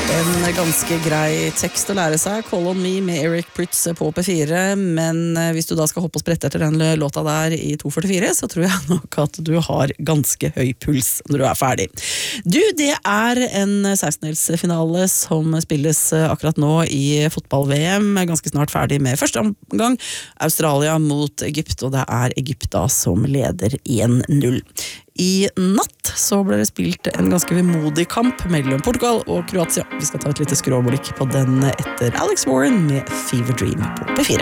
En ganske grei tekst å lære seg, Call on Me med Eric Pritz på P4, men hvis du da skal hoppe og sprette etter den låta der i 2.44, så tror jeg nok at du har ganske høy puls når du er ferdig. Du, det er en 16-delsfinale som spilles akkurat nå i fotball-VM, ganske snart ferdig med første omgang, Australia mot Egypt, og det er Egypt da som leder 1-0. I natt så ble det spilt en ganske vemodig kamp mellom Portugal og Kroatia. Vi skal ta et lite skråblikk på den etter Alex Warren med Fever Dream på P4.